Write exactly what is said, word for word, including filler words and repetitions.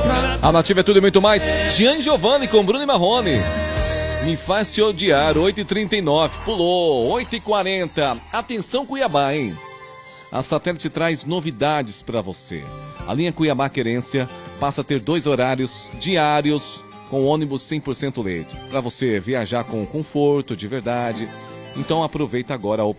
A Nativa é tudo e muito mais. Gian Giovanni com Bruno e Marrone. Me faz te odiar, oito e trinta e nove. Pulou, oito e quarenta. Atenção, Cuiabá, hein? A Satélite traz novidades para você. A linha Cuiabá Querência passa a ter dois horários diários com ônibus cem por cento leito. Para você viajar com conforto de verdade. Então aproveita agora a